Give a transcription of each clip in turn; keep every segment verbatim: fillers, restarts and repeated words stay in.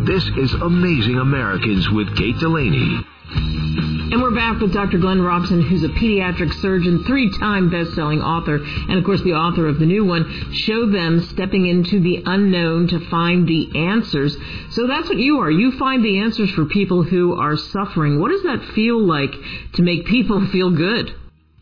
This is Amazing Americans with Kate Delaney. And we're back with Doctor Glenn Robson, who's a pediatric surgeon, three-time best-selling author, and, of course, the author of the new one, Show Them, Stepping into the Unknown to Find the Answers. So that's what you are. You find the answers for people who are suffering. What does that feel like to make people feel good?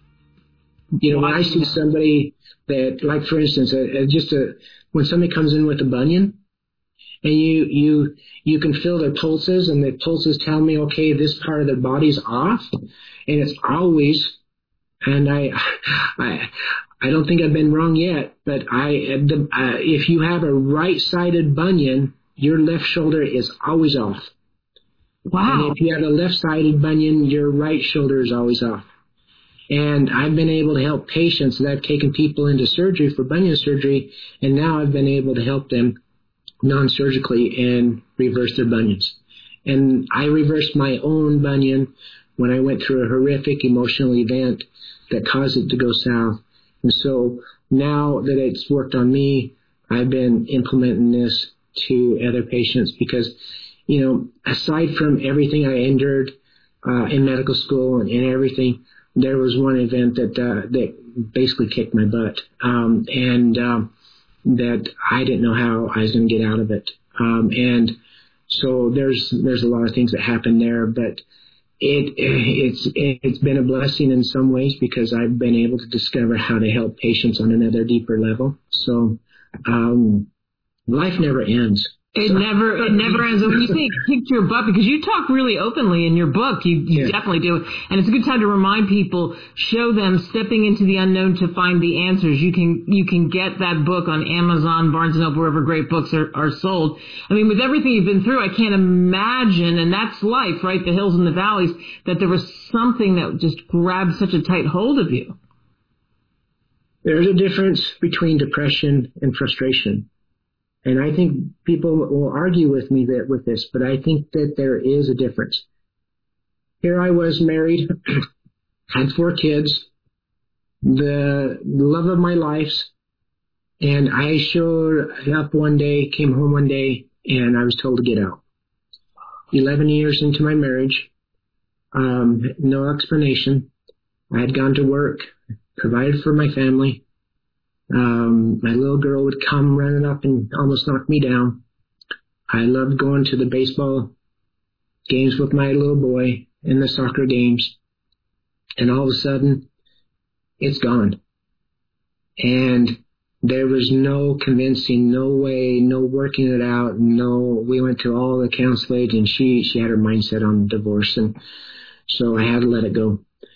You know, when I see somebody that, like, for instance, uh, just a, when somebody comes in with a bunion, and you, you, you can feel their pulses, and the pulses tell me, okay, this part of their body's off, and it's always, and I, I, I don't think I've been wrong yet, but I, the, uh, if you have a right-sided bunion, your left shoulder is always off. Wow. And if you have a left-sided bunion, your right shoulder is always off. And I've been able to help patients that I've taken people into surgery for bunion surgery, and now I've been able to help them non-surgically and reverse their bunions. And I reversed my own bunion when I went through a horrific emotional event that caused it to go south. And so now that it's worked on me, I've been implementing this to other patients because, you know, aside from everything I endured uh, in medical school and, and everything, there was one event that uh, that basically kicked my butt. Um, and um, that I didn't know how I was going to get out of it. Um, and so there's there's a lot of things that happened there, but it it's it's been a blessing in some ways because I've been able to discover how to help patients on another deeper level. So um, life never ends. It so. never, it never ends. When you say it kicked your butt, because you talk really openly in your book, you, you yeah. definitely do. And it's a good time to remind people, Show Them, Stepping into the Unknown to Find the Answers. You can, you can get that book on Amazon, Barnes and Noble, wherever great books are, are sold. I mean, with everything you've been through, I can't imagine, and that's life, right? The hills and the valleys, that there was something that just grabbed such a tight hold of you. There's a difference between depression and frustration. And I think people will argue with me that with this, but I think that there is a difference. Here I was married, had four kids, the love of my life, and I showed up one day, came home one day, and I was told to get out. Eleven years into my marriage, um, no explanation. I had gone to work, provided for my family. Um, my little girl would come running up and almost knock me down. I loved going to the baseball games with my little boy and the soccer games. And all of a sudden, it's gone. And there was no convincing, no way, no working it out. No, we went to all the counselors and she, she had her mindset on divorce. And so I had to let it go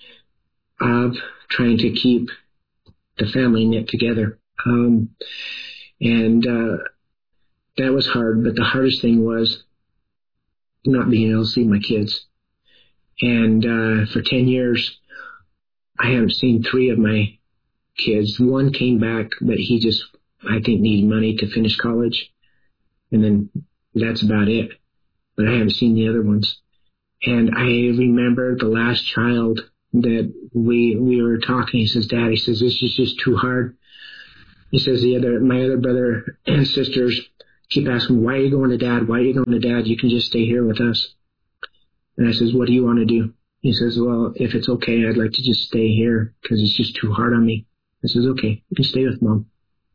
of trying to keep the family knit together. Um, and, uh, that was hard, but the hardest thing was not being able to see my kids. And, uh, for ten years, I haven't seen three of my kids. One came back, but he just, I think, needed money to finish college. And then that's about it. But I haven't seen the other ones. And I remember the last child that we we were talking. He says, Dad, he says, this is just too hard. He says, the other, my other brother and sisters keep asking, why are you going to Dad? Why are you going to Dad? You can just stay here with us. And I says, what do you want to do? He says, well, if it's okay, I'd like to just stay here because it's just too hard on me. I says, okay, you can stay with Mom.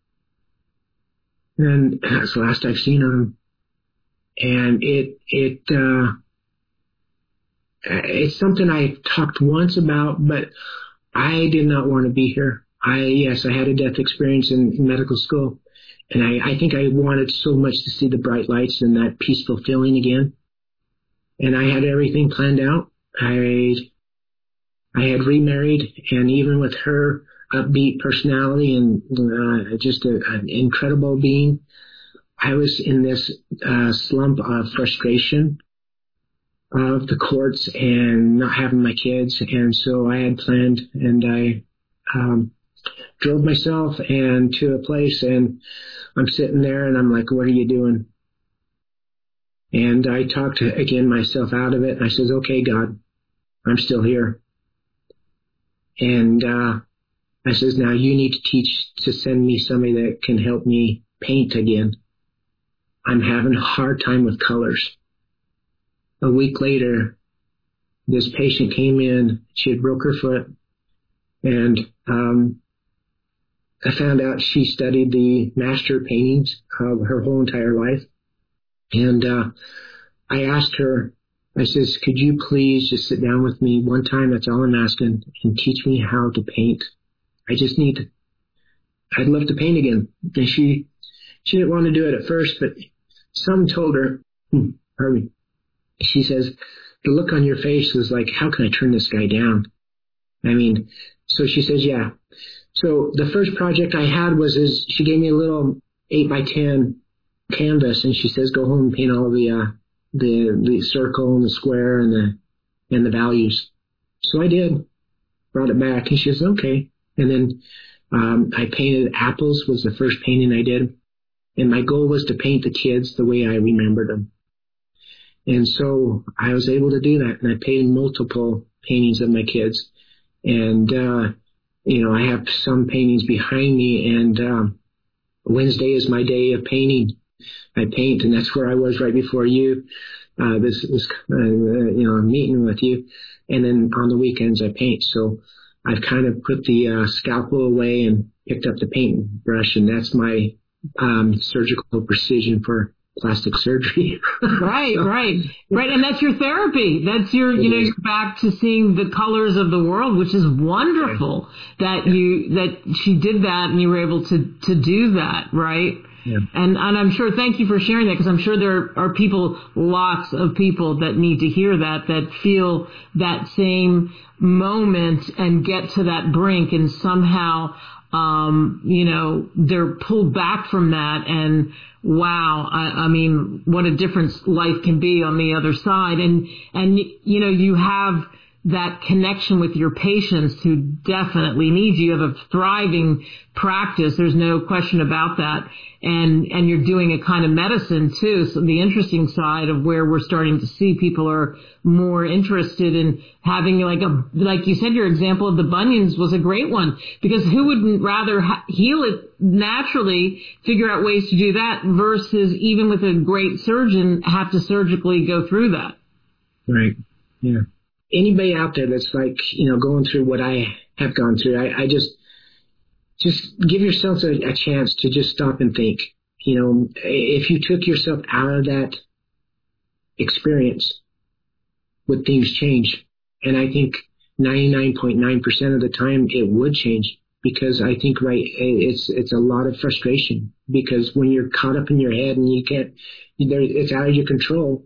And that's the last I've seen of him. And it, it, uh, it's something I talked once about, but I did not want to be here. I, yes, I had a death experience in, in medical school, and I, I think I wanted so much to see the bright lights and that peaceful feeling again. And I had everything planned out. I, I had remarried, and even with her upbeat personality and uh, just a, an incredible being, I was in this uh, slump of frustration of the courts and not having my kids. And so I had planned, and I um, drove myself and to a place, and I'm sitting there and I'm like, what are you doing? And I talked again myself out of it. And I says, okay, God, I'm still here. And uh, I says, now you need to teach to send me somebody that can help me paint again. I'm having a hard time with colors. A week later, this patient came in. She had broke her foot, and um, I found out she studied the master paintings of her whole entire life. And uh, I asked her, I says, could you please just sit down with me one time, that's all I'm asking, and teach me how to paint. I just need to, I'd love to paint again. And she, she didn't want to do it at first, but some told her, hmm, pardon me. She says, the look on your face was like, how can I turn this guy down? I mean, so she says, yeah. So the first project I had was, is she gave me a little eight by ten canvas, and she says, go home and paint all the, uh, the, the circle and the square and the, and the values. So I did, brought it back, and she says, okay. And then, um, I painted apples was the first painting I did. And my goal was to paint the kids the way I remembered them. And so I was able to do that, and I painted multiple paintings of my kids. And, uh, you know, I have some paintings behind me, and, um, Wednesday is my day of painting. I paint, and that's where I was right before you, uh, this, this, uh, you know, meeting with you. And then on the weekends I paint. So I've kind of put the, uh, scalpel away and picked up the paintbrush, and that's my, um, surgical precision for plastic surgery. Right, so, right, right. And that's your therapy. That's your, you know, you're back to seeing the colors of the world, which is wonderful that you, that she did that and you were able to, to do that, right? Yeah. And, and I'm sure, thank you for sharing that, because I'm sure there are people, lots of people that need to hear that, that feel that same moment and get to that brink, and somehow, um, you know, they're pulled back from that, and wow, I, I mean, what a difference life can be on the other side. And, and, you know, you have that connection with your patients who definitely need you. You have a thriving practice. There's no question about that. And, and you're doing a kind of medicine too. So the interesting side of where we're starting to see people are more interested in having, like a, like you said, your example of the bunions was a great one, because who wouldn't rather ha- heal it naturally, figure out ways to do that, versus even with a great surgeon have to surgically go through that. Right. Yeah. Anybody out there that's like, you know, going through what I have gone through, I, I just, just give yourself a, a chance to just stop and think. You know, if you took yourself out of that experience, would things change? And I think ninety-nine point nine percent of the time it would change, because I think, right, it's, it's a lot of frustration, because when you're caught up in your head and you can't, it's out of your control.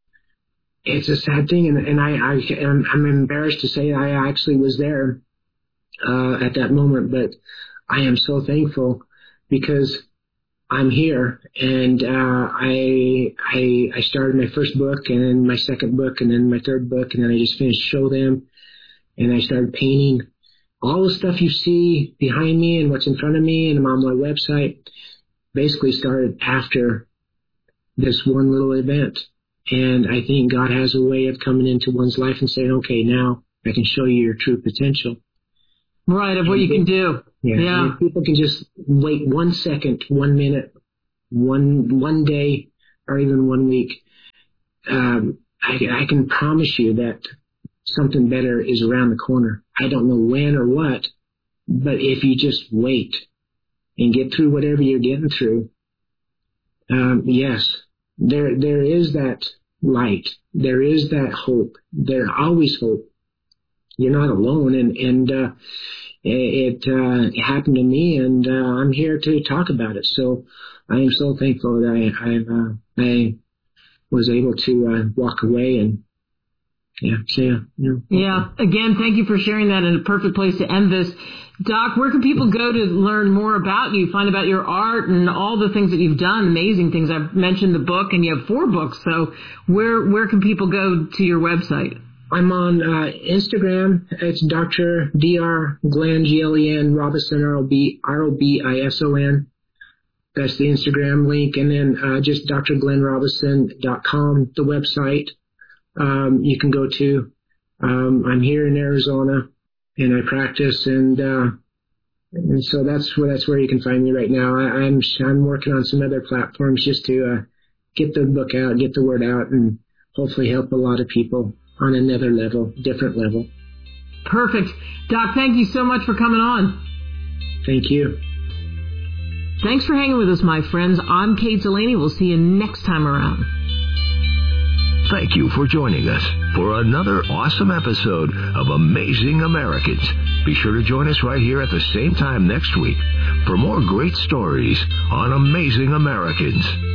It's a sad thing, and, and I, I, I'm, I'm embarrassed to say I actually was there uh, at that moment, but I am so thankful, because I'm here, and uh, I, I, I started my first book, and then my second book, and then my third book, and then I just finished Show Them, and I started painting. All the stuff you see behind me and what's in front of me and on my website basically started after this one little event. And I think God has a way of coming into one's life and saying, okay, now I can show you your true potential. Right, of and what you people, can do. Yeah. yeah. If people can just wait one second, one minute, one one day, or even one week, um, I, I can promise you that something better is around the corner. I don't know when or what, but if you just wait and get through whatever you're getting through, um, yes, There, there is that light. There is that hope. There's always hope. You're not alone, and and uh, it, uh, it happened to me, and uh, I'm here to talk about it. So I am so thankful that I I, uh, I was able to uh, walk away and yeah, so yeah, yeah. Yeah. Again, thank you for sharing that, and a perfect place to end this. Doc, where can people go to learn more about you, find about your art and all the things that you've done, amazing things? I've mentioned the book, and you have four books, so where where can people go to your website? I'm on uh, Instagram. It's Doctor D R Glenn, G L E N, Robison, R O B I S O N. That's the Instagram link. And then uh, just D R glenn robison dot com, the website um, you can go to. Um, I'm here in Arizona, and I practice, and uh, and so that's where that's where you can find me right now. I, I'm I'm working on some other platforms just to uh, get the book out, get the word out, and hopefully help a lot of people on another level, different level. Perfect. Doc, thank you so much for coming on. Thank you. Thanks for hanging with us, my friends. I'm Kate Delaney. We'll see you next time around. Thank you for joining us for another awesome episode of Amazing Americans. Be sure to join us right here at the same time next week for more great stories on Amazing Americans.